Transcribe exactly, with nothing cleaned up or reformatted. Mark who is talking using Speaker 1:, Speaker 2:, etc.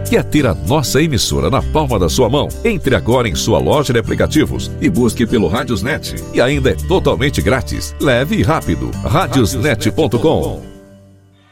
Speaker 1: Quer ter a nossa emissora na palma da sua mão? Entre agora em sua loja de aplicativos e busque pelo Radiosnet. E ainda é totalmente grátis. Leve e rápido. radiosnet ponto com.